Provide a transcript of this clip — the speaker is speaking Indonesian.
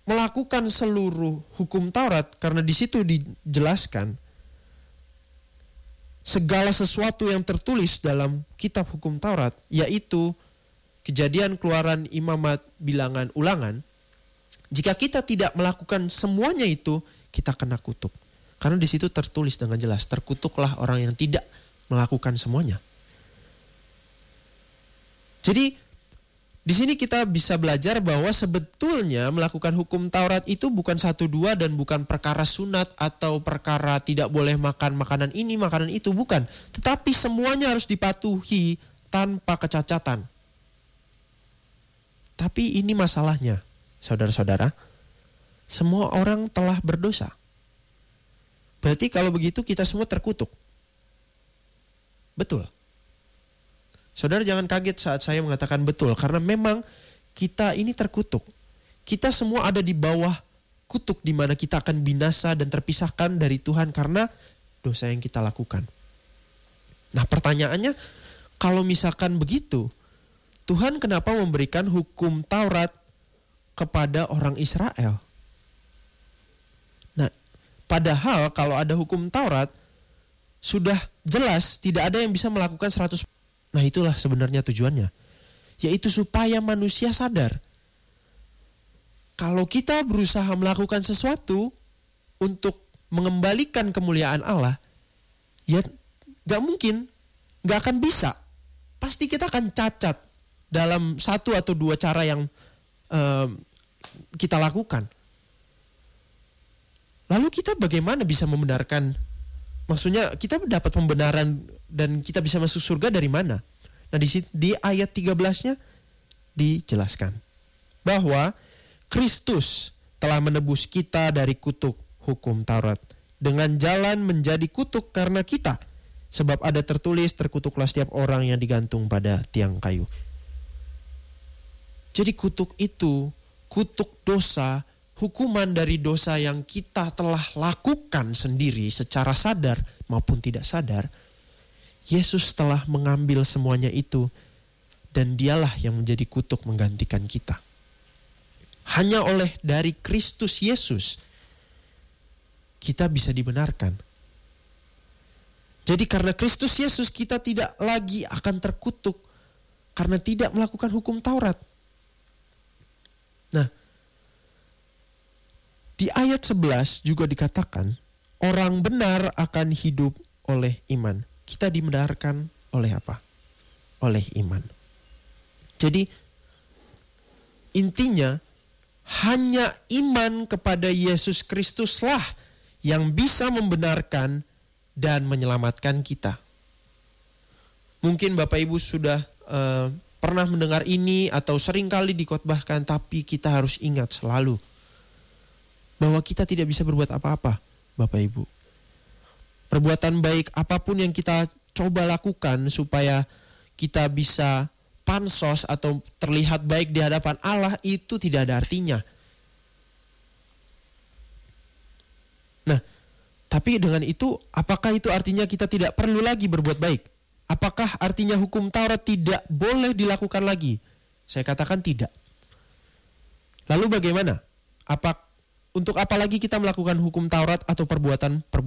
melakukan seluruh hukum Taurat, karena di situ dijelaskan segala sesuatu yang tertulis dalam kitab hukum Taurat, yaitu Kejadian, Keluaran, Imamat, Bilangan, Ulangan. Jika kita tidak melakukan semuanya itu, kita kena kutuk. Karena di situ tertulis dengan jelas, terkutuklah orang yang tidak melakukan semuanya. Jadi di sini kita bisa belajar bahwa sebetulnya melakukan hukum Taurat itu bukan 1-2 dan bukan perkara sunat atau perkara tidak boleh makan makanan ini, makanan itu, bukan. Tetapi semuanya harus dipatuhi tanpa kecacatan. Tapi ini masalahnya, saudara-saudara. Semua orang telah berdosa. Berarti kalau begitu kita semua terkutuk. Betul. Saudara jangan kaget saat saya mengatakan betul, karena memang kita ini terkutuk. Kita semua ada di bawah kutuk di mana kita akan binasa dan terpisahkan dari Tuhan karena dosa yang kita lakukan. Nah, pertanyaannya, kalau misalkan begitu, Tuhan kenapa memberikan hukum Taurat kepada orang Israel? Nah, padahal kalau ada hukum Taurat, sudah jelas tidak ada yang bisa melakukan 100%. Nah, itulah sebenarnya tujuannya. Yaitu supaya manusia sadar. Kalau kita berusaha melakukan sesuatu untuk mengembalikan kemuliaan Allah, ya gak mungkin, gak akan bisa. Pasti kita akan cacat dalam 1 atau 2 cara yang kita lakukan. Lalu kita bagaimana bisa membenarkan? Maksudnya kita dapat pembenaran dan kita bisa masuk surga dari mana? Nah, di ayat 13-nya dijelaskan bahwa Kristus telah menebus kita dari kutuk hukum Taurat dengan jalan menjadi kutuk karena kita. Sebab ada tertulis, terkutuklah setiap orang yang digantung pada tiang kayu. Jadi kutuk itu, kutuk dosa, hukuman dari dosa yang kita telah lakukan sendiri secara sadar maupun tidak sadar, Yesus telah mengambil semuanya itu dan dialah yang menjadi kutuk menggantikan kita. Hanya oleh dari Kristus Yesus kita bisa dibenarkan. Jadi karena Kristus Yesus kita tidak lagi akan terkutuk karena tidak melakukan hukum Taurat. Nah, di ayat 11 juga dikatakan, orang benar akan hidup oleh iman. Kita dibenarkan oleh apa? Oleh iman. Jadi intinya hanya iman kepada Yesus Kristuslah yang bisa membenarkan dan menyelamatkan kita. Mungkin Bapak Ibu sudah pernah mendengar ini atau seringkali dikotbahkan, tapi kita harus ingat selalu bahwa kita tidak bisa berbuat apa-apa, Bapak Ibu. Perbuatan baik apapun yang kita coba lakukan supaya kita bisa pansos atau terlihat baik di hadapan Allah, itu tidak ada artinya. Nah, tapi dengan itu, apakah itu artinya kita tidak perlu lagi berbuat baik? Apakah artinya hukum Taurat tidak boleh dilakukan lagi? Saya katakan tidak. Lalu bagaimana? Untuk apa lagi kita melakukan hukum Taurat atau perbuatan